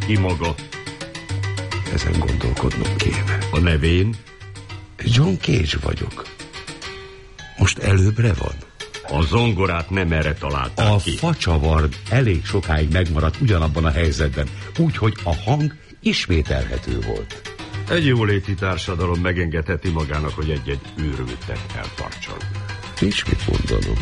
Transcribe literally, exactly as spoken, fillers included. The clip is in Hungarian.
Ki maga? Ezen gondolkodnom kéne. A nevén? John Cage vagyok. Most előbbre van? A zongorát nem erre találták a ki. A facsavar elég sokáig megmaradt ugyanabban a helyzetben, úgyhogy a hang ismételhető volt. Egy jóléti társadalom megengedheti magának, hogy egy-egy őrültet eltartson. És mit mondanom?